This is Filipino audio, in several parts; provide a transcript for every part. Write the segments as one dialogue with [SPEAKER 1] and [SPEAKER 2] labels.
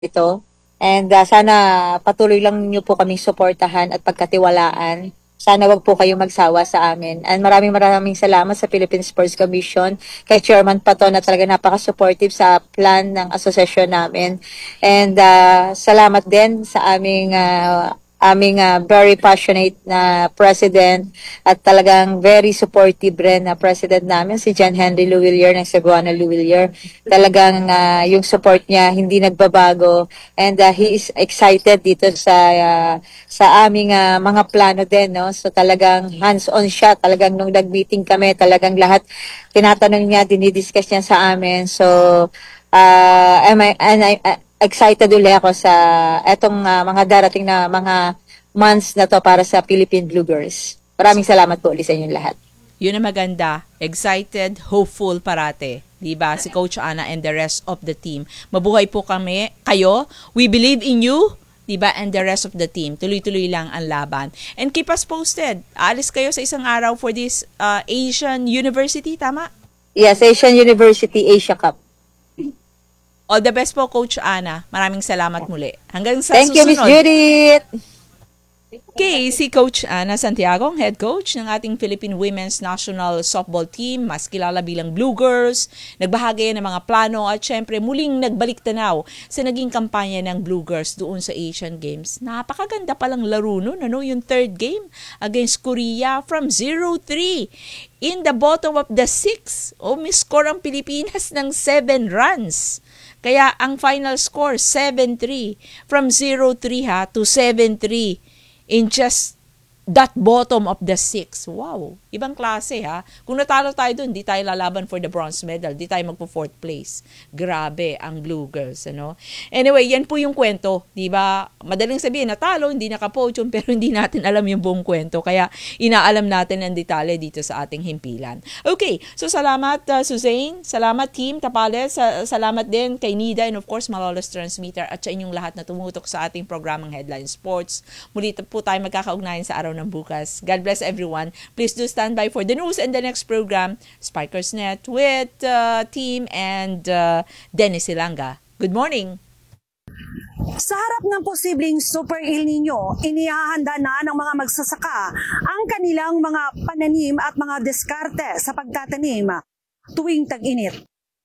[SPEAKER 1] ito. And sana patuloy lang niyo po kaming suportahan at pagkatiwalaan. Sana wag po kayong magsawa sa amin. And maraming salamat sa Philippine Sports Commission, kay Chairman Pato na talaga napaka-supportive sa plan ng asosasyon namin. And salamat din sa aming very passionate na president at talagang very supportive rin na president namin, si John Henry Luwilier ng Cebuana Luwilier. Talagang yung support niya hindi nagbabago, and he is excited dito sa aming mga plano din, no? So talagang hands-on siya. Talagang nung nag-meeting kami, talagang lahat tinatanong niya, dinidiscuss niya sa amin. So excited ulit ako sa etong mga darating na mga months na to para sa Philippine Blue Girls. Maraming salamat po ulit sa inyong lahat.
[SPEAKER 2] Yun ang maganda. Excited, hopeful parate. Diba? Si Coach Ana and the rest of the team. Mabuhay po kayo. We believe in you. Diba? And the rest of the team. Tuloy-tuloy lang ang laban. And keep us posted. Alis kayo sa isang araw for this Asian University, tama?
[SPEAKER 1] Yes, Asian University Asia Cup.
[SPEAKER 2] All the best po, Coach Ana. Maraming salamat muli. Hanggang sa
[SPEAKER 1] Thank you, Miss Judith!
[SPEAKER 2] Okay, si Coach Ana Santiago, ang head coach ng ating Philippine Women's National Softball Team, mas kilala bilang Blue Girls, nagbahagi ng mga plano at syempre muling nagbalik tanaw sa naging kampanya ng Blue Girls doon sa Asian Games. Napakaganda palang laro nun, yung third game against Korea from 0-3. In the bottom of the 6, score ang Pilipinas ng 7 runs. Kaya ang final score, 7-3. From 0-3 to 7-3 in just that bottom of the 6. Wow, ibang klase ha. Kung natalo tayo dun, di tayo lalaban for the bronze medal. Di tayo magpo-4th place. Grabe ang Blue Girls, ano? Anyway, yan po yung kwento. Di ba? Madaling sabihin, natalo, hindi naka-podium, pero hindi natin alam yung buong kwento. Kaya inaalam natin ang detalye dito sa ating himpilan. Okay, so salamat Suzanne, salamat Team Tapales, salamat din kay Nida and of course Malolos Transmitter at sa inyong lahat na tumutok sa ating programang Headline Sports. Muli po tayo magkakaugnayan sa araw ng bukas. God bless everyone. Please do stand by for the news and the next program, Sparkers Net with Team and Dennis Silanga. Good morning!
[SPEAKER 3] Sa harap ng posibleng Super El Nino, inihahanda na ng mga magsasaka ang kanilang mga pananim at mga diskarte sa pagtatanim tuwing tag-init.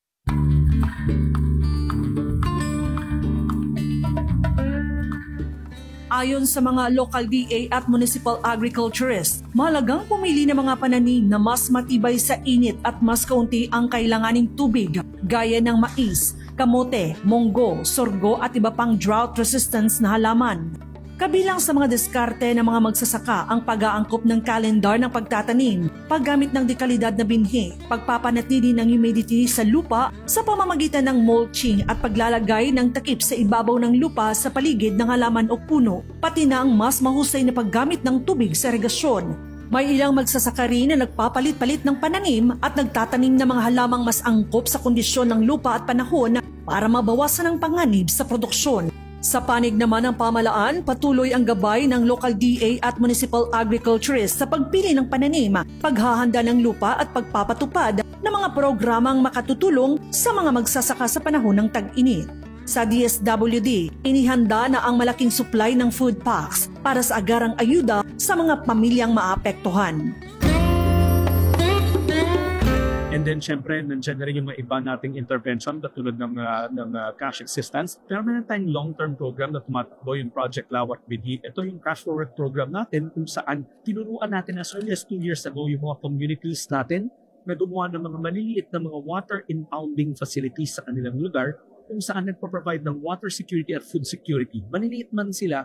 [SPEAKER 3] Ayon sa mga local DA at municipal agriculturists, mahalagang pumili ng mga pananim na mas matibay sa init at mas kaunti ang kailanganing tubig, gaya ng mais, kamote, munggo, sorgo at iba pang drought resistance na halaman. Kabilang sa mga diskarte ng mga magsasaka ang pag-aangkop ng kalendar ng pagtatanim, paggamit ng dekalidad na binhi, pagpapanatili ng humidity sa lupa sa pamamagitan ng mulching at paglalagay ng takip sa ibabaw ng lupa sa paligid ng halaman o puno, pati na ang mas mahusay na paggamit ng tubig sa irigasyon. May ilang magsasaka rin na nagpapalit-palit ng pananim at nagtatanim ng mga halamang mas angkop sa kondisyon ng lupa at panahon para mabawasan ang panganib sa produksyon. Sa panig naman ng pamalaan, patuloy ang gabay ng local DA at municipal agriculturists sa pagpili ng pananim, paghahanda ng lupa at pagpapatupad ng mga programang makatutulong sa mga magsasaka sa panahon ng tag-init. Sa DSWD, inihanda na ang malaking supply ng food packs para sa agarang ayuda sa mga pamilyang maapektuhan.
[SPEAKER 4] And then, syempre, nandiyan na rin yung mga iba nating intervention katulad ng cash assistance. Pero meron tayong long-term program na tumatakbo, yung Project Lawat Bidi. Ito yung cash forward program natin kung saan tinuruan natin as early as 2 years ago yung mga communities natin na gumawa ng mga maliliit na mga water impounding facilities sa kanilang lugar kung saan nagpo-provide ng water security at food security. Maliliit man sila,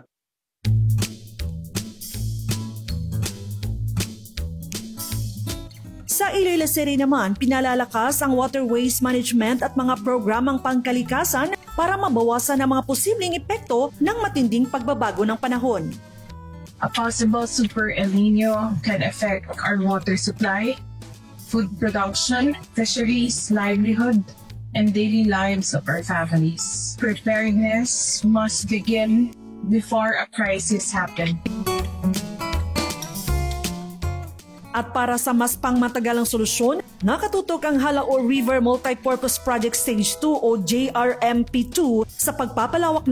[SPEAKER 3] Sa Iloilo City naman, pinalalakas ang waterways management at mga programang pangkalikasan para mabawasan ang mga posibleng epekto ng matinding pagbabago ng panahon.
[SPEAKER 5] A possible Super El Nino can affect our water supply, food production, fisheries, livelihood, and daily lives of our families. Preparedness must begin before a crisis happens.
[SPEAKER 3] At para sa mas pangmatagalang solusyon, nakatutok ang Halaor River Multipurpose Project Stage 2 o JRMP2 sa pagpapalawak